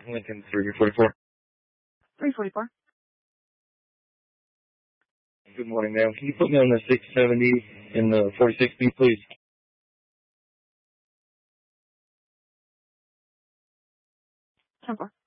Lincoln 344. 344. Good morning, ma'am. Can you put me on the 670 in the 46B, please? 10-4.